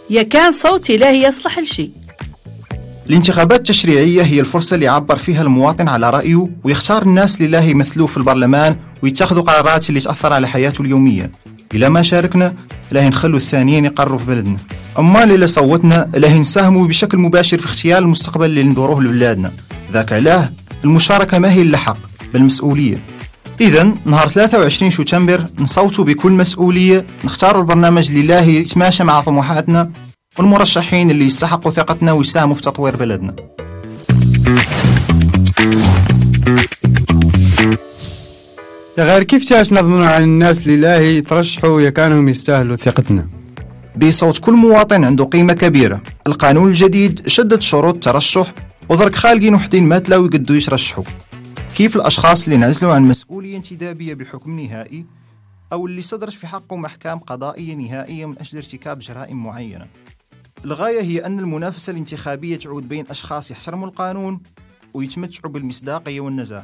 يا كان صوتي لا يصلح لشيء. الانتخابات التشريعية هي الفرصة اللي يعبر فيها المواطن على رأيه ويختار الناس اللي يمثلوه في البرلمان ويتخذوا قرارات اللي تأثر على حياته اليومية. إلا ما شاركنا نخلوا الثانيين يقرروا في بلدنا. أما اللي صوتنا نساهموا بشكل مباشر في اختيار المستقبل اللي ندوروه لبلادنا. ذاك علاه المشاركة ما هي إلا حق بل مسؤولية. إذن نهار 23 شتنبر نصوتوا بكل مسؤولية، نختاروا البرنامج اللي يتماشى مع طموحاتنا والمرشحين اللي يستحقوا ثقتنا ويساهموا في تطوير بلدنا. يا غير كيف تاش نضمن على الناس اللي لا يترشحوا يا كانوا يستاهلوا ثقتنا؟ بصوت كل مواطن عنده قيمة كبيرة. القانون الجديد شدد شروط الترشح ودرك خالقين وحدين ما تلاو يقدروا يترشحوا، كيف الأشخاص اللي انعزلوا عن مسؤولية انتدابية بحكم نهائي أو اللي صدرت في حقهم أحكام قضائية نهائية من أجل ارتكاب جرائم معينة. الغاية هي أن المنافسة الانتخابية تعود بين أشخاص يحترموا القانون ويتمتعوا بالمصداقية والنزاهة.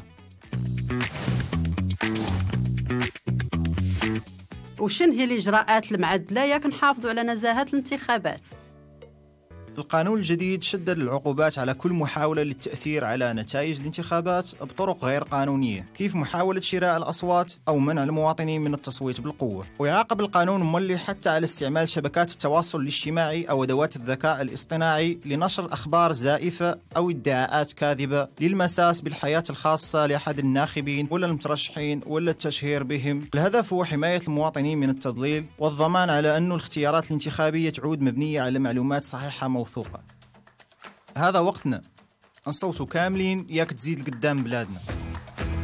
وشن هي الإجراءات المعدلة ياك نحافظوا على نزاهة الانتخابات؟ القانون الجديد شدد العقوبات على كل محاولة للتأثير على نتائج الانتخابات بطرق غير قانونية، كيف محاولة شراء الأصوات أو منع المواطنين من التصويت بالقوة. ويعاقب القانون مولي حتى على استعمال شبكات التواصل الاجتماعي أو أدوات الذكاء الاصطناعي لنشر أخبار زائفة أو ادعاءات كاذبة للمساس بالحياة الخاصة لأحد الناخبين ولا المترشحين ولا التشهير بهم. الهدف هو حماية المواطنين من التضليل والضمان على أن الاختيارات الانتخابية تعود مبنية على معلومات صحيحة موثوقة. هذا وقتنا نصوتوا كاملين ياك تزيد قدام بلادنا.